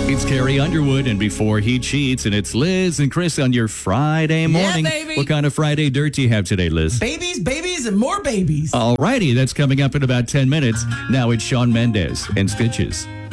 It's Carrie Underwood, and Before He Cheats, and it's Liz and Chris on your Friday morning. baby. What kind of Friday dirt do you have today, Liz? Babies, and more babies. All righty, that's coming up in about 10 minutes. Now it's Shawn Mendes and Stitches.